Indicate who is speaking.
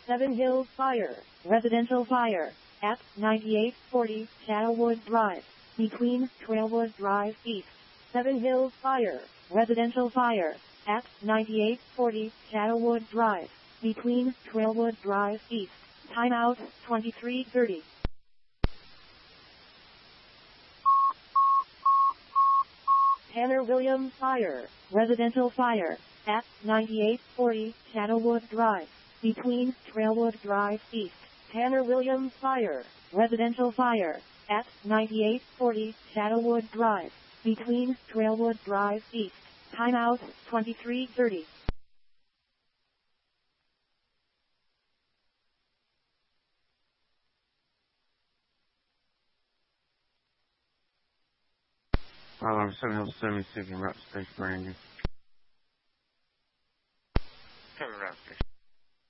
Speaker 1: Seven Hills Fire, residential fire, at 9840 Shadowwood Drive, between Trailwood Drive East. Seven Hills Fire, residential fire, at 9840 Shadowwood Drive, between Trailwood Drive East. Timeout 23:30. Tanner Williams Fire, residential fire, at 9840 Shadowwood Drive, between Trailwood Drive East. Tanner Williams Fire, residential fire, at 9840 Shadowwood Drive, between Trailwood Drive East. Timeout 23:30.
Speaker 2: Seven Hills Semi-Seeking Route Station Brandon. Cover Route Station.